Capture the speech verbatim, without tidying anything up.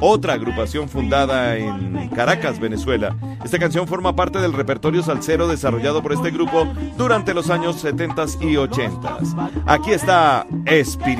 otra agrupación fundada en Caracas, Venezuela. Esta canción forma parte del repertorio salsero desarrollado por este grupo durante los años setenta y ochenta. Aquí está Espíritu.